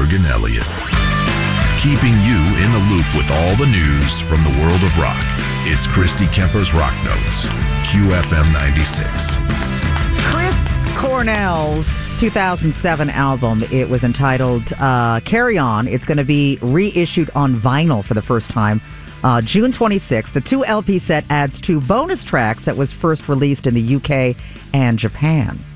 Morgan Elliott. Keeping you in the loop with all the news from the world of rock. It's Christy Kemper's Rock Notes, QFM 96. Chris Cornell's 2007 album, it was entitled Carry On. It's going to be reissued on vinyl for the first time June 26th. The 2 LP set adds 2 bonus tracks that was first released in the UK and Japan.